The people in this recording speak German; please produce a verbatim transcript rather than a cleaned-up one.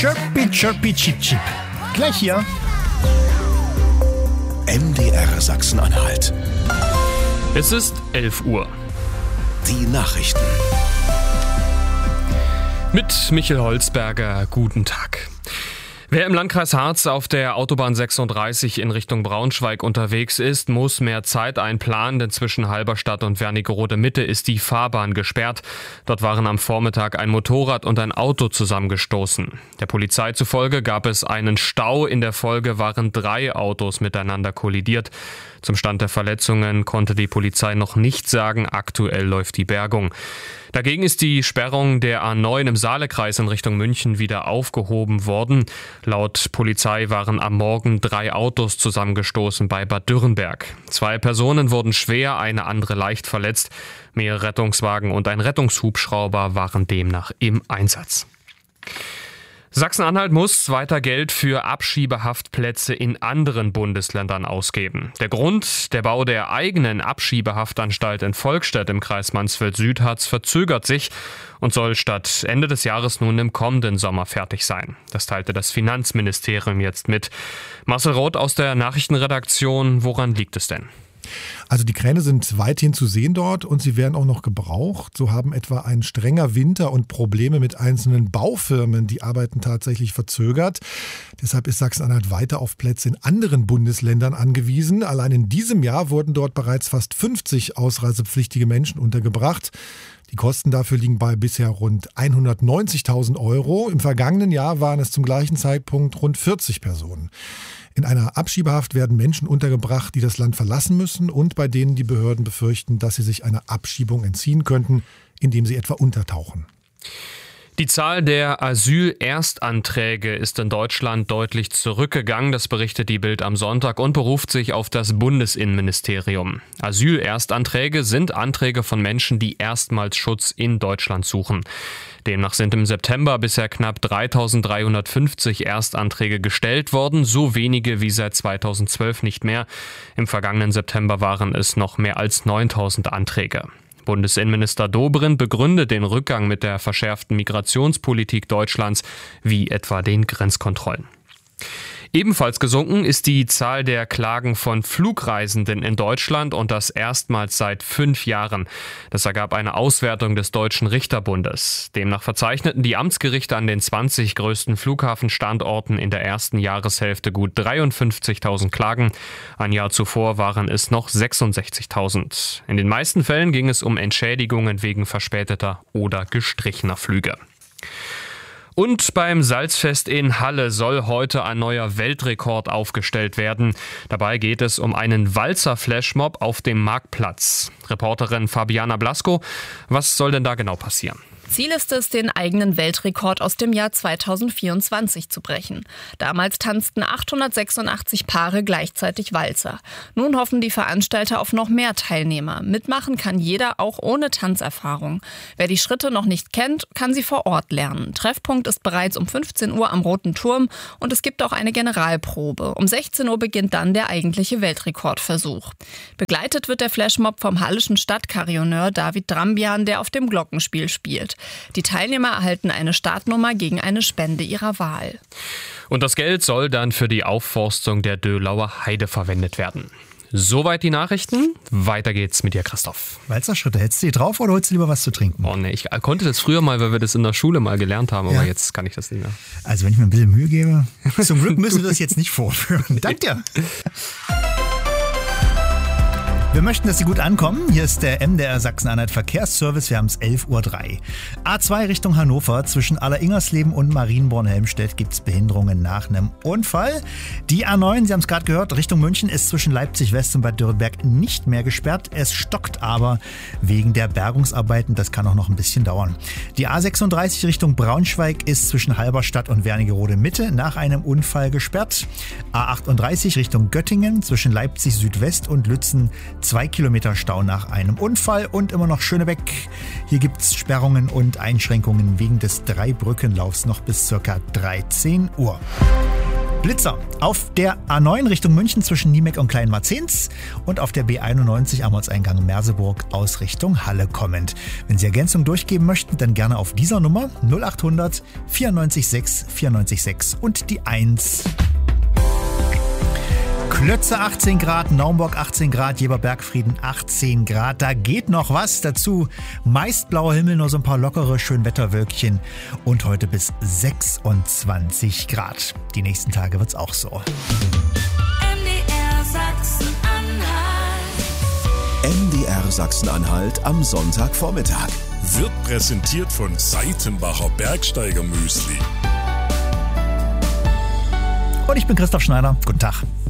Chirpy, chirpy, chip, chip. Gleich hier. M D R Sachsen-Anhalt. Es ist elf Uhr. Die Nachrichten. Mit Michael Holzberger, guten Tag. Wer im Landkreis Harz auf der Autobahn sechsunddreißig in Richtung Braunschweig unterwegs ist, muss mehr Zeit einplanen, denn zwischen Halberstadt und Wernigerode Mitte ist die Fahrbahn gesperrt. Dort waren am Vormittag ein Motorrad und ein Auto zusammengestoßen. Der Polizei zufolge gab es einen Stau. In der Folge waren drei Autos miteinander kollidiert. Zum Stand der Verletzungen konnte die Polizei noch nicht sagen. Aktuell läuft die Bergung. Dagegen ist die Sperrung der A neun im Saalekreis in Richtung München wieder aufgehoben worden. Laut Polizei waren am Morgen drei Autos zusammengestoßen bei Bad Dürrenberg. Zwei Personen wurden schwer, eine andere leicht verletzt. Mehrere Rettungswagen und ein Rettungshubschrauber waren demnach im Einsatz. Sachsen-Anhalt muss weiter Geld für Abschiebehaftplätze in anderen Bundesländern ausgeben. Der Grund, der Bau der eigenen Abschiebehaftanstalt in Volkstedt im Kreis Mansfeld-Südharz verzögert sich und soll statt Ende des Jahres nun im kommenden Sommer fertig sein. Das teilte das Finanzministerium jetzt mit. Marcel Roth aus der Nachrichtenredaktion, woran liegt es denn? Also die Kräne sind weithin zu sehen dort und sie werden auch noch gebraucht. So haben etwa ein strenger Winter und Probleme mit einzelnen Baufirmen die Arbeiten tatsächlich verzögert. Deshalb ist Sachsen-Anhalt weiter auf Plätze in anderen Bundesländern angewiesen. Allein in diesem Jahr wurden dort bereits fast fünfzig ausreisepflichtige Menschen untergebracht. Die Kosten dafür liegen bei bisher rund hundertneunzigtausend Euro. Im vergangenen Jahr waren es zum gleichen Zeitpunkt rund vierzig Personen. In einer Abschiebehaft werden Menschen untergebracht, die das Land verlassen müssen und bei denen die Behörden befürchten, dass sie sich einer Abschiebung entziehen könnten, indem sie etwa untertauchen. Die Zahl der Asyl-Erstanträge ist in Deutschland deutlich zurückgegangen. Das berichtet die Bild am Sonntag und beruft sich auf das Bundesinnenministerium. Asyl-Erstanträge sind Anträge von Menschen, die erstmals Schutz in Deutschland suchen. Demnach sind im September bisher knapp dreitausenddreihundertfünfzig Erstanträge gestellt worden, so wenige wie seit zweitausendzwölf nicht mehr. Im vergangenen September waren es noch mehr als neuntausend Anträge. Bundesinnenminister Dobrindt begründet den Rückgang mit der verschärften Migrationspolitik Deutschlands, wie etwa den Grenzkontrollen. Ebenfalls gesunken ist die Zahl der Klagen von Flugreisenden in Deutschland und das erstmals seit fünf Jahren. Das ergab eine Auswertung des Deutschen Richterbundes. Demnach verzeichneten die Amtsgerichte an den zwanzig größten Flughafenstandorten in der ersten Jahreshälfte gut dreiundfünfzigtausend Klagen. Ein Jahr zuvor waren es noch sechsundsechzigtausend. In den meisten Fällen ging es um Entschädigungen wegen verspäteter oder gestrichener Flüge. Und beim Salzfest in Halle soll heute ein neuer Weltrekord aufgestellt werden. Dabei geht es um einen Walzer-Flashmob auf dem Marktplatz. Reporterin Fabiana Blasko, was soll denn da genau passieren? Ziel ist es, den eigenen Weltrekord aus dem Jahr zweitausendvierundzwanzig zu brechen. Damals tanzten achthundertsechsundachtzig Paare gleichzeitig Walzer. Nun hoffen die Veranstalter auf noch mehr Teilnehmer. Mitmachen kann jeder, auch ohne Tanzerfahrung. Wer die Schritte noch nicht kennt, kann sie vor Ort lernen. Treffpunkt ist bereits um fünfzehn Uhr am Roten Turm und es gibt auch eine Generalprobe. Um sechzehn Uhr beginnt dann der eigentliche Weltrekordversuch. Begleitet wird der Flashmob vom hallischen Stadtkarillonneur David Drambian, der auf dem Glockenspiel spielt. Die Teilnehmer erhalten eine Startnummer gegen eine Spende ihrer Wahl. Und das Geld soll dann für die Aufforstung der Döhlauer Heide verwendet werden. Soweit die Nachrichten. Weiter geht's mit dir, Christoph. Walzerschritte, hältst du die drauf oder holst du lieber was zu trinken? Oh nee, ich konnte das früher mal, weil wir das in der Schule mal gelernt haben, aber ja. Jetzt kann ich das nicht mehr. Also wenn ich mir ein bisschen Mühe gebe, zum Glück müssen wir das jetzt nicht vorführen. Danke dir. Wir möchten, dass Sie gut ankommen. Hier ist der M D R Sachsen-Anhalt Verkehrsservice. Wir haben es elf Uhr drei. A zwei Richtung Hannover. Zwischen Alleringers-Leben und Marienborn-Helmstedt gibt es Behinderungen nach einem Unfall. Die A neun, Sie haben es gerade gehört, Richtung München ist zwischen Leipzig-West und Bad Dürrenberg nicht mehr gesperrt. Es stockt aber wegen der Bergungsarbeiten. Das kann auch noch ein bisschen dauern. Die A sechsunddreißig Richtung Braunschweig ist zwischen Halberstadt und Wernigerode Mitte nach einem Unfall gesperrt. A achtunddreißig Richtung Göttingen zwischen Leipzig Südwest und Lützen Zwei Kilometer Stau nach einem Unfall und immer noch Schönebeck. Hier gibt es Sperrungen und Einschränkungen wegen des Dreibrückenlaufs noch bis ca. dreizehn Uhr. Blitzer auf der A neun Richtung München zwischen Niemeck und Kleinmarzens und auf der B einundneunzig am Ortseingang Merseburg aus Richtung Halle kommend. Wenn Sie Ergänzung durchgeben möchten, dann gerne auf dieser Nummer null achthundert vierundneunzig sechs vierundneunzig sechs und die eins. Klötze achtzehn Grad, Naumburg achtzehn Grad, Jeverbergfrieden achtzehn Grad. Da geht noch was. Dazu meist blauer Himmel, nur so ein paar lockere Schönwetterwölkchen und heute bis sechsundzwanzig Grad. Die nächsten Tage wird's auch so. M D R Sachsen-Anhalt. M D R Sachsen-Anhalt am Sonntagvormittag. Wird präsentiert von Seitenbacher Bergsteiger Müsli. Und ich bin Christoph Schneider. Guten Tag.